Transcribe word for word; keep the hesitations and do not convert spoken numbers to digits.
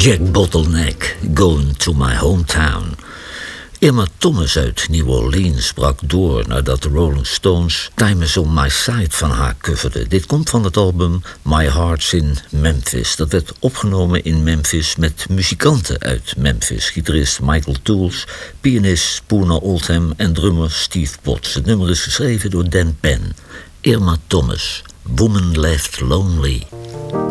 Jack Bottleneck, Going to My Hometown. Irma Thomas uit New Orleans brak door nadat de Rolling Stones Time Is On My Side van haar coverden. Dit komt van het album My Heart's in Memphis. Dat werd opgenomen in Memphis met muzikanten uit Memphis. Gitarist Michael Tools, pianist Poona Oldham en drummer Steve Potts. Het nummer is geschreven door Dan Penn. Irma Thomas, Woman Left Lonely.